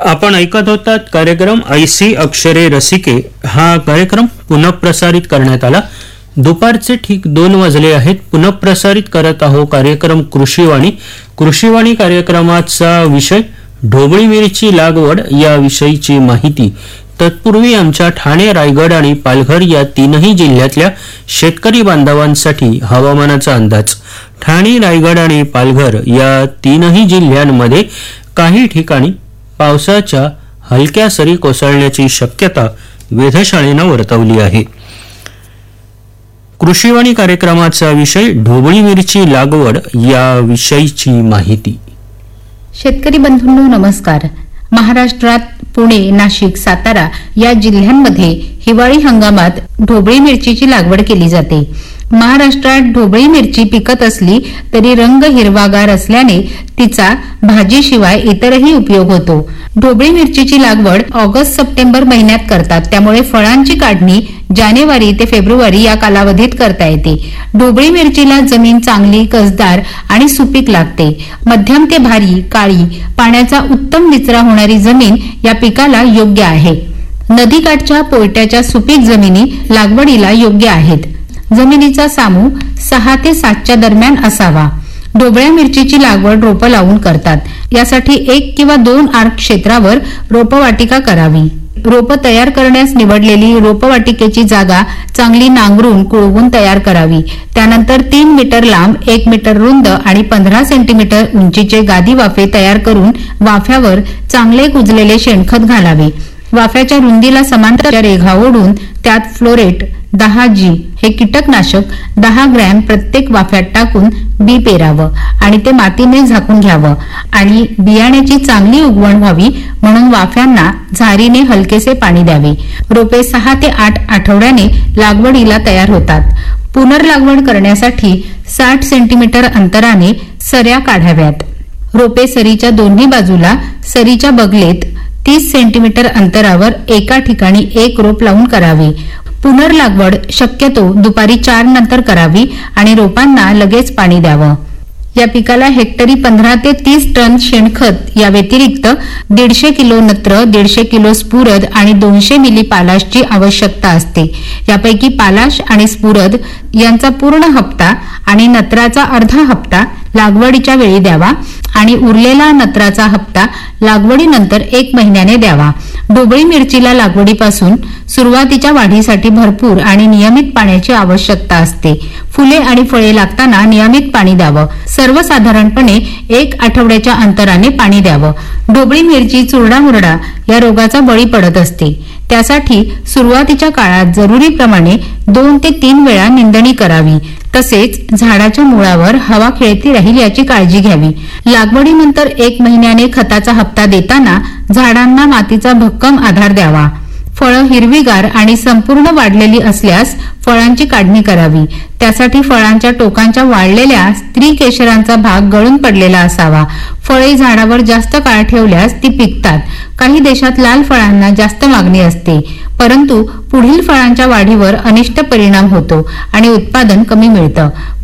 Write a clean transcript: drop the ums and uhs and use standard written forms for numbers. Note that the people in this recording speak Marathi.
आपण ऐकत होतात कार्यक्रम ऐसी अक्षरे रसिके. हा कार्यक्रम पुनःप्रसारित करण्यात आला. दुपारचे ठीक 2 वाजले आहेत. पुनःप्रसारित करत आहोत कार्यक्रम कृषीवाणी. कृषीवाणी कार्यक्रमाचा विषय ढोबळी मिरची लागवड या विषयीची माहिती. तत्पूर्वी आमच्या ठाणे, रायगड आणि पालघर या तीनही जिल्ह्यातल्या शेतकरी बांधवांसाठी हवामानाचा अंदाज. ठाणे, रायगड आणि पालघर या तीनही जिल्ह्यांमध्ये काही ठिकाणी पावसाच्या हलक्या सरी कोसळण्याची शक्यता वेधशाळेनं वर्तवली आहे. कृषीवाणी कार्यक्रमाचा विषय ढोबळी मिरची लागवड या विषयीची माहिती. शेतकरी बंधूंनो नमस्कार. महाराष्ट्रात पुणे, नाशिक, सातारा या जिल्ह्यांमध्ये हिवाळी हंगामात ढोबळी मिरचीची लागवड केली जाते. महाराष्ट्रात ढोबळी मिरची पिकत असली तरी रंग हिरवागार असल्याने तिचा भाजीशिवाय इतरही उपयोग होतो. ढोबळी मिरचीची लागवड ऑगस्ट-सप्टेंबर महिन्यात करतात, त्यामुळे फळांची काढणी जानेवारी ते फेब्रुवारी या कालावधीत करता येते. ढोबळी मिरचीला जमीन चांगली, कसदार आणि सुपीक लागते. मध्यम ते भारी, काळी, पाण्याचा उत्तम निचरा होणारी जमीन या पिकाला योग्य आहे. नदीकाठच्या पोयट्याच्या सुपीक जमिनी लागवडीला योग्य आहेत. जमिनीचा सामू 6 ते 7च्या दरम्यान असावा. ढोबळ्या मिरचीची लागवड रोपं लावून करतात. यासाठी 1 किंवा 2 आर्क क्षेत्रावर रोपवाटिका करावी. रोपं तयार करण्यास निवडलेली रोपवाटिकेची जागा चांगली नांगरून कुळवून तयार करावी. त्यानंतर 3 मीटर लांब, 1 मीटर रुंद आणि 15 सेंटीमीटर उंचीचे गादी वाफे तयार करून वाफ्यावर चांगले कुजलेले शेणखत घालावे. वाफ्याच्या रुंदीला समांतर रेघा ओढून त्यात फ्लोरेट 10G हे कीटकनाशक 10 ग्रॅम प्रत्येक वाफ्यात टाकून बी पेरावं आणि ते मातीने झाकून घ्यावं आणि बियाण्याची चांगली उगवण व्हावी म्हणून वाफ्यांना झारीने हलकेसे पाणी द्यावे. रोपे 6 ते 8 आठवड्याने लागवडीला तयार होतात. पुनर्लागवड करण्यासाठी 60 सेंटीमीटर अंतराने सऱ्या काढाव्यात. रोपे सरीच्या दोन्ही बाजूला सरीच्या बगलेत 30 सेंटीमीटर अंतरावर एका ठिकाणी एक रोप लावून करावे. पुनर्लागवड शक्यतो दुपारी 4 नंतर करावी आणि रोपांना लगेच पाणी द्यावं. या पिकाला हेक्टरी 15 ते 30 टन शेणखत या व्यतिरिक्त 150 किलो नत्र, 150 किलो स्फुरद आणि 200 मिली पालाशची आवश्यकता असते. यापैकी पालाश आणि स्फुरद यांचा पूर्ण हप्ता आणि नत्राचा अर्धा हप्ता लागवडीच्या वेळी द्यावा आणि उरलेला नत्राचा हप्ता लागवडीनंतर 1 महिन्याने द्यावा. ढोबळी मिरचीला लागवडीपासून सुरुवातीच्या वाढीसाठी भरपूर आणि नियमित पाण्याची आवश्यकता असते. फुले आणि फळे लागताना नियमित पाणी द्यावं. सर्वसाधारणपणे 1 आठवड्याच्या अंतराने पाणी द्यावं. ढोबळी मिरची चुरडामुरडा या रोगाचा बळी पडत असते. त्यासाठी सुरुवातीच्या काळात जरुरीप्रमाणे 2 ते 3 वेळा निंदणी करावी. तसेच झाडाच्या मुळावर हवा खेळती राहील याची काळजी घ्यावी. लागवडीनंतर 1 महिन्याने खताचा हप्ता देताना झाडांना मातीचा भक्कम आधार द्यावा. फळं हिरवीगार आणि संपूर्ण वाढलेली असल्यास फळांची काढणी करावी. त्यासाठी फळांच्या टोकांच्या वाळलेल्या स्त्री केशरांचा भाग गळून पडलेला असावा. फळे झाडावर जास्त काळ ठेवल्यास ती पिकतात. काही देशात लाल फळांना जास्त मागणी असते, परंतु पुढील फळांच्या वाढीवर अनिष्ट परिणाम होतो आणि उत्पादन कमी मिळतं.